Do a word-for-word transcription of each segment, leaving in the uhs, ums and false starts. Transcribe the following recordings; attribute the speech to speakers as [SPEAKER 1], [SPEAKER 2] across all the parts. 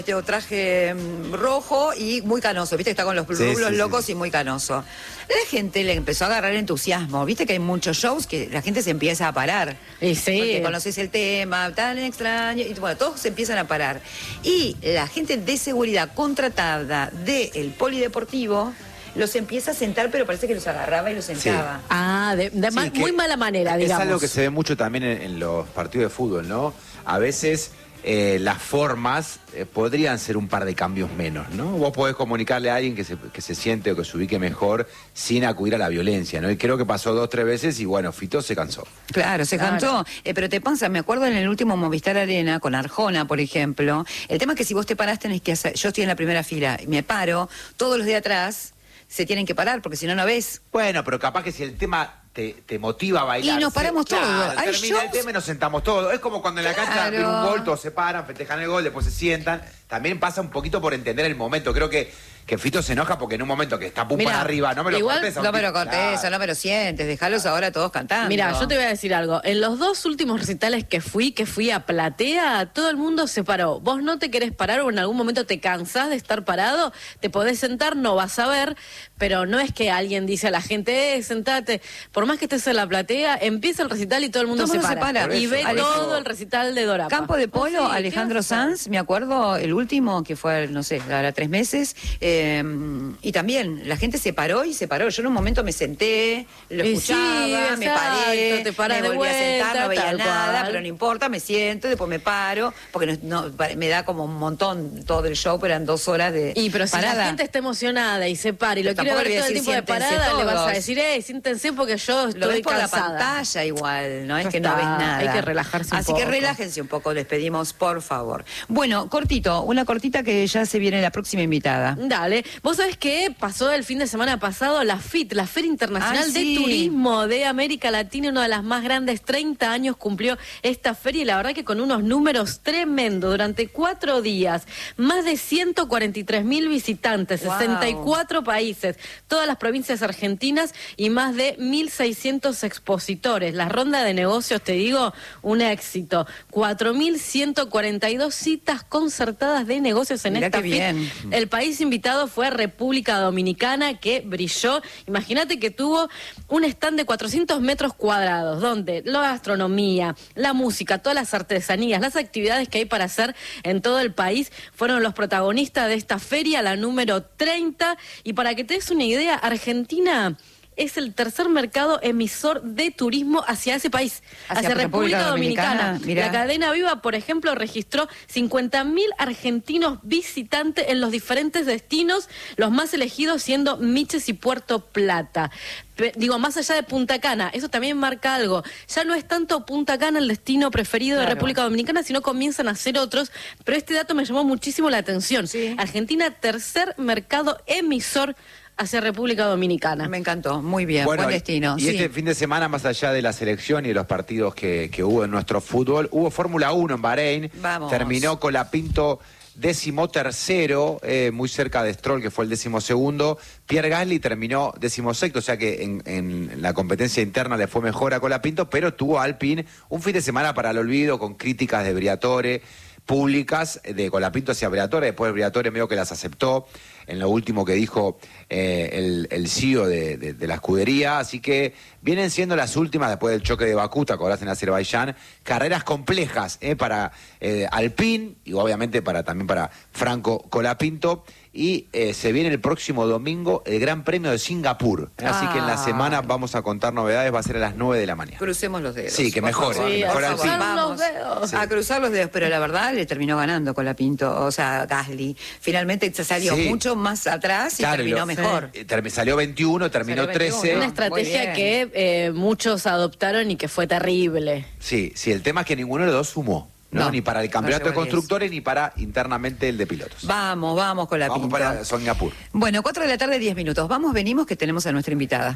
[SPEAKER 1] Este traje rojo y muy canoso, viste que está con los rulos sí, sí, locos sí. y muy canoso. La gente le empezó a agarrar entusiasmo, viste que hay muchos shows que la gente se empieza a parar.
[SPEAKER 2] Y sí.
[SPEAKER 1] Porque conoces el tema, tan extraño, y bueno, todos se empiezan a parar. Y la gente de seguridad contratada del polideportivo los empieza a sentar, pero parece que los agarraba y los sentaba.
[SPEAKER 2] Sí. Ah, de, de sí, mal, muy mala manera, digamos.
[SPEAKER 3] Es algo que se ve mucho también en, en los partidos de fútbol, ¿no? A veces eh, las formas eh, podrían ser un par de cambios menos, ¿no? Vos podés comunicarle a alguien que se, que se siente o que se ubique mejor sin acudir a la violencia, ¿no? Y creo que pasó dos, tres veces y bueno, Fito se cansó.
[SPEAKER 1] Claro, se
[SPEAKER 2] claro.
[SPEAKER 1] cansó. Eh, pero te pasa, me acuerdo en el último Movistar Arena con Arjona, por ejemplo, el tema es que si vos te parás tenés que hacer, yo estoy en la primera fila y me paro, todos los de atrás se tienen que parar porque si no, no ves.
[SPEAKER 3] Bueno, pero capaz que si el tema te, te motiva a bailar.
[SPEAKER 1] Y nos paramos todos.
[SPEAKER 3] Claro,
[SPEAKER 1] Hay
[SPEAKER 3] termina
[SPEAKER 1] shows...
[SPEAKER 3] el tema y nos sentamos todos. Es como cuando en la
[SPEAKER 1] claro.
[SPEAKER 3] cancha viene un gol, todos se paran, festejan el gol, después se sientan. También pasa un poquito por entender el momento. Creo que, que Fito se enoja porque en un momento que está pum
[SPEAKER 1] Mirá,
[SPEAKER 3] para arriba, no me lo
[SPEAKER 1] igual,
[SPEAKER 3] cortes.
[SPEAKER 1] No me lo cortes, claro. no me lo sientes, dejalos ahora todos cantando.
[SPEAKER 2] Mira, yo te voy a decir algo. En los dos últimos recitales que fui, que fui a Platea, todo el mundo se paró. Vos no te querés parar o en algún momento te cansás de estar parado, te podés sentar, no vas a ver, pero no es que alguien dice a la gente, eh, sentate. Por más que estés en la platea, empieza el recital y todo el mundo,
[SPEAKER 1] todo
[SPEAKER 2] se,
[SPEAKER 1] mundo
[SPEAKER 2] para.
[SPEAKER 1] se para.
[SPEAKER 2] Y ve
[SPEAKER 1] Alejo.
[SPEAKER 2] todo el recital de Dorapa.
[SPEAKER 1] Campo de Polo,
[SPEAKER 2] oh, sí,
[SPEAKER 1] Alejandro Sanz, me acuerdo, el último, que fue, no sé, ahora tres meses, eh, y también la gente se paró y se paró. Yo en un momento me senté, lo escuchaba,
[SPEAKER 2] sí,
[SPEAKER 1] me paré,
[SPEAKER 2] te parás
[SPEAKER 1] me
[SPEAKER 2] de
[SPEAKER 1] volví a sentar, no veía nada,
[SPEAKER 2] cual.
[SPEAKER 1] pero no importa, me siento, después me paro, porque no, no, me da como un montón todo el show, pero eran dos horas de
[SPEAKER 2] Y pero si
[SPEAKER 1] parada.
[SPEAKER 2] la gente está emocionada y se para y lo
[SPEAKER 1] Pero
[SPEAKER 2] quiere ver
[SPEAKER 1] voy a
[SPEAKER 2] todo el
[SPEAKER 1] decir,
[SPEAKER 2] tiempo de parada,
[SPEAKER 1] todos.
[SPEAKER 2] le vas a decir, eh, siéntense porque yo estoy
[SPEAKER 1] Lo ves por
[SPEAKER 2] cansada.
[SPEAKER 1] la pantalla igual, no es
[SPEAKER 2] Ya
[SPEAKER 1] que
[SPEAKER 2] está,
[SPEAKER 1] no ves nada.
[SPEAKER 2] hay que relajarse un
[SPEAKER 1] Así
[SPEAKER 2] poco.
[SPEAKER 1] que relájense un poco, les pedimos, por favor. Bueno, cortito, una cortita que ya se viene la próxima invitada.
[SPEAKER 2] Dale. Vos sabés que pasó el fin de semana pasado la F I T, la Feria Internacional
[SPEAKER 1] ah, sí.
[SPEAKER 2] de Turismo de América Latina, una de las más grandes, treinta años cumplió esta feria y la verdad que con unos números tremendos durante cuatro días, más de ciento cuarenta y tres mil visitantes,
[SPEAKER 1] wow.
[SPEAKER 2] sesenta y cuatro países, todas las provincias argentinas y más de mil seiscientos expositores. La ronda de negocios, te digo, un éxito. cuatro mil ciento cuarenta y dos citas concertadas de negocios en
[SPEAKER 1] Mirá
[SPEAKER 2] esta
[SPEAKER 1] qué
[SPEAKER 2] F I T.
[SPEAKER 1] bien.
[SPEAKER 2] El país invitado fue República Dominicana, que brilló. Imagínate que tuvo un stand de cuatrocientos metros cuadrados, donde la gastronomía, la música, todas las artesanías, las actividades que hay para hacer en todo el país fueron los protagonistas de esta feria, la número treinta. Y para que te des una idea, Argentina es el tercer mercado emisor de turismo hacia ese país, hacia, hacia República, República Dominicana. Dominicana. La cadena Viva, por ejemplo, registró cincuenta mil argentinos visitantes en los diferentes destinos, los más elegidos siendo Miches y Puerto Plata. Pe- digo, más allá de Punta Cana, eso también marca algo. Ya no es tanto Punta Cana el destino preferido claro. de República Dominicana, sino comienzan a ser otros. Pero este dato me llamó muchísimo la atención.
[SPEAKER 1] Sí.
[SPEAKER 2] Argentina, tercer mercado emisor hacia República Dominicana.
[SPEAKER 1] Me encantó, muy bien,
[SPEAKER 3] bueno,
[SPEAKER 1] buen destino.
[SPEAKER 3] Y
[SPEAKER 1] sí.
[SPEAKER 3] este fin de semana, más allá de la selección y de los partidos que, que hubo en nuestro fútbol, hubo Fórmula uno en Bahrein.
[SPEAKER 1] Vamos.
[SPEAKER 3] Terminó Colapinto décimo tercero, eh, muy cerca de Stroll, que fue el décimo segundo. Pierre Gasly terminó décimo sexto, o sea que en, en la competencia interna le fue mejor a Colapinto, pero tuvo Alpine un fin de semana para el olvido, con críticas de Briatore públicas de Colapinto hacia Briatore. Después Briatore medio que las aceptó en lo último que dijo eh, el, el C E O de, de, de la escudería. Así que vienen siendo las últimas, después del choque de Bakú, te acordás, en Azerbaiyán, carreras complejas eh, para eh, Alpine y obviamente para también para Franco Colapinto. Y eh, se viene el próximo domingo el Gran Premio de Singapur. ¿eh? Así que en la semana vamos a contar novedades, va a ser a las nueve de la mañana.
[SPEAKER 1] Crucemos los dedos.
[SPEAKER 3] Sí, que mejore.
[SPEAKER 2] Sí,
[SPEAKER 3] que mejore
[SPEAKER 2] a
[SPEAKER 3] al
[SPEAKER 2] cruzar
[SPEAKER 3] fin.
[SPEAKER 2] los dedos.
[SPEAKER 1] Sí. A cruzar los dedos, pero la verdad le terminó ganando Colapinto, o sea, Gasly. Finalmente se salió
[SPEAKER 3] Sí.
[SPEAKER 1] mucho más atrás y
[SPEAKER 3] Claro,
[SPEAKER 1] terminó
[SPEAKER 3] lo-
[SPEAKER 1] mejor.
[SPEAKER 3] Eh, termi- salió veintiuno, terminó
[SPEAKER 1] Salió veintiuno.
[SPEAKER 3] trece.
[SPEAKER 2] Una
[SPEAKER 1] Muy
[SPEAKER 2] estrategia
[SPEAKER 1] bien.
[SPEAKER 2] que eh, muchos adoptaron y que fue terrible.
[SPEAKER 3] Sí, sí, el tema es que ninguno de los dos sumó. ¿no?
[SPEAKER 1] No,
[SPEAKER 3] Ni para el
[SPEAKER 1] no
[SPEAKER 3] campeonato
[SPEAKER 1] llegó
[SPEAKER 3] de
[SPEAKER 1] a diez.
[SPEAKER 3] constructores ni para internamente el de pilotos.
[SPEAKER 1] Vamos, vamos con la
[SPEAKER 3] Vamos
[SPEAKER 1] pinta.
[SPEAKER 3] para Singapur.
[SPEAKER 1] Bueno, cuatro de la tarde, diez minutos. Vamos, venimos, que tenemos a nuestra invitada.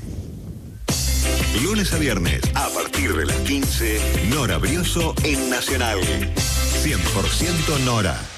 [SPEAKER 4] Lunes a viernes, a partir de las quince, Nora Brioso en Nacional. cien por ciento Nora.